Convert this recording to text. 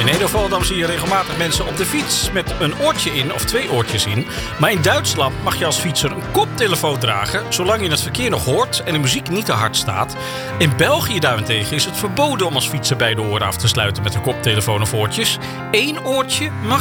Nederland zie je regelmatig mensen op de fiets met een oortje in of 2 oortjes in. Maar in Duitsland mag je als fietser een koptelefoon dragen, zolang je het verkeer nog hoort en de muziek niet te hard staat. In België daarentegen is het verboden om als fietser beide oren af te sluiten met een koptelefoon of oortjes. 1 oortje mag